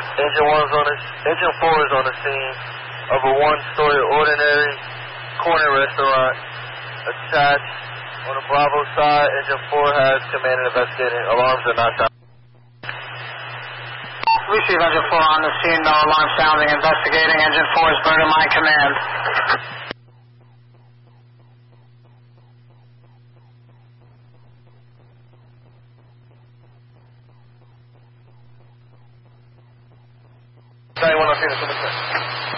Engine 4 is on the scene of a one-story ordinary corner restaurant attached on the Bravo side. Engine 4 has command and investigating. Alarms are not sounding. Receive Engine 4 on the scene, no alarm sounding, investigating. Engine 4 is bird in my command. Sorry, 102,